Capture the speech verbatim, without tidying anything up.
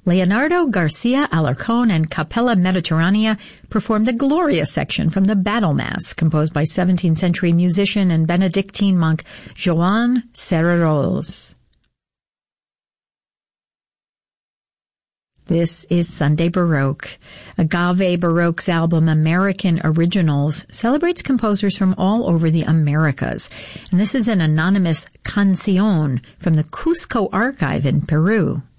Leonardo Garcia Alarcón and Capella Mediterranea performed the Gloria section from the Battle Mass, composed by seventeenth century musician and Benedictine monk Joan Serrarols. This is Sunday Baroque. Agave Baroque's album American Originals celebrates composers from all over the Americas. And this is an anonymous canción from the Cusco Archive in Peru.